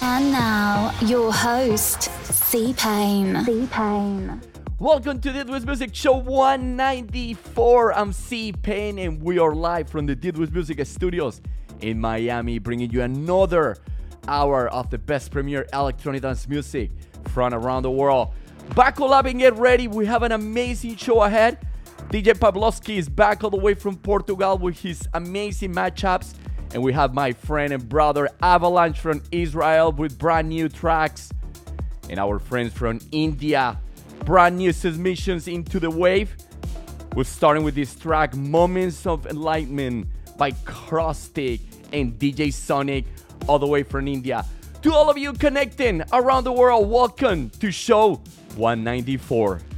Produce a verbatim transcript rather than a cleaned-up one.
And now, your host, C-Pain. C-Pain. Welcome to Did Music Show one ninety-four. I'm C-Pain and we are live from the Did Music Studios in Miami, bringing you another hour of the best premier electronic dance music from around the world. Buckle up and get ready. We have an amazing show ahead. D J Pavlovsky is back all the way from Portugal with his amazing matchups. And we have my friend and brother Avalanche from Israel with brand new tracks. And our friends from India, brand new submissions into the wave. We're starting with this track, Moments of Enlightenment by Crosstick and D J Sonic, all the way from India. To all of you connecting around the world, welcome to show one ninety-four.